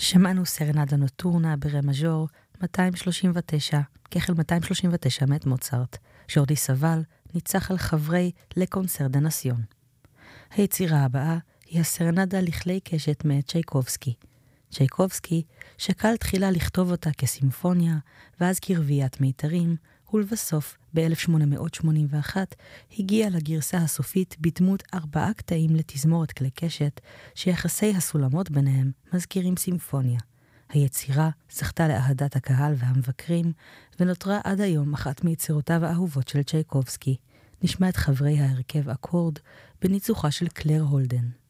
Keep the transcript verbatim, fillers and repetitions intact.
שמענו סרנדה נוטורנה ברה מז'ור מאתיים שלושים ותשע, כחל מאתיים שלושים ותשע מאת מוצרט. ז'ורדי סבל ניצח על חברי לקונצר דה נסיון. היצירה הבאה היא הסרנדה לכלי קשת מאת צ'ייקובסקי. צ'ייקובסקי שקל תחילה לכתוב אותה כסימפוניה, ואז כרביית מיתרים, ולבסוף ב-אלף שמונה מאות שמונים ואחת הגיע לגרסה הסופית בדמות ארבעה קטעים לתזמורת כלי קשת, שיחסי הסולמות ביניהם מזכירים סימפוניה. היצירה זכתה לאהדת הקהל והמבקרים, ונותרה עד היום אחת מיצירותיו האהובות של צ'ייקובסקי. נשמע את חברי ההרכב אקורד בניצוחה של קלר הולדן.